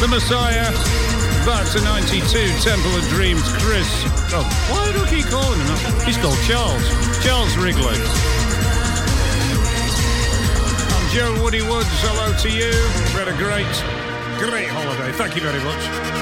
Messiah. Back to 92, Temple of Dreams, Chris. Oh, why do I keep calling him that? He's called Charles. Charles Wrigley. I'm Joe Woody Woods. Hello to you. We had a great holiday. Thank you very much.